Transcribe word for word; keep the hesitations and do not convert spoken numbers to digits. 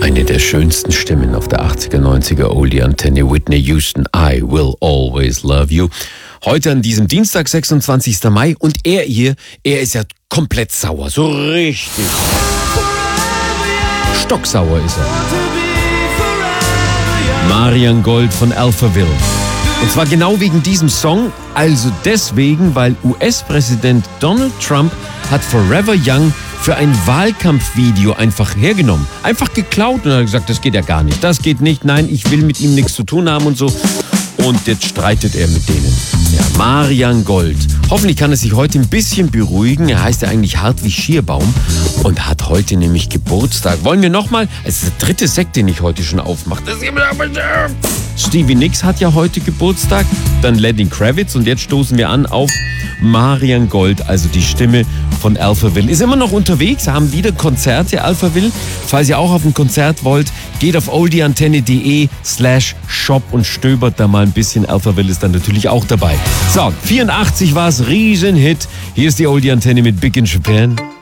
Eine der schönsten Stimmen auf der achtziger, neunziger Oldie-Antenne, Whitney Houston, I Will Always Love You. Heute an diesem Dienstag, sechsundzwanzigster Mai, und er hier, er ist ja komplett sauer, so richtig. Stocksauer ist er. Marian Gold von Alphaville. Und zwar genau wegen diesem Song, also deswegen, weil U S-Präsident Donald Trump hat Forever Young für ein Wahlkampfvideo einfach hergenommen. Einfach geklaut und hat gesagt, das geht ja gar nicht. Das geht nicht, nein, ich will mit ihm nichts zu tun haben und so. Und jetzt streitet er mit denen. Ja, Marian Gold. Hoffentlich kann er sich heute ein bisschen beruhigen. Er heißt ja eigentlich hart wie Schierbaum und hat heute nämlich Geburtstag. Wollen wir nochmal? Es ist der dritte Sekt, den ich heute schon aufmache. Stevie Nicks hat ja heute Geburtstag, dann Lenny Kravitz und jetzt stoßen wir an auf Marian Gold, also die Stimme von Alphaville. Ist immer noch unterwegs, haben wieder Konzerte, Alphaville. Falls ihr auch auf ein Konzert wollt, geht auf oldieantenne.de slash shop und stöbert da mal ein bisschen. Alphaville ist dann natürlich auch dabei. So, vierundachtzig war es, Riesenhit. Hier ist die Oldie-Antenne mit Big in Japan.